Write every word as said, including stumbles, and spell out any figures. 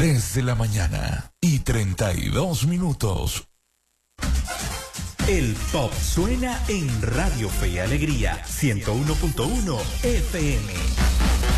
tres de la mañana y treinta y dos minutos. El pop suena en Radio Fe y Alegría ciento uno punto uno F M.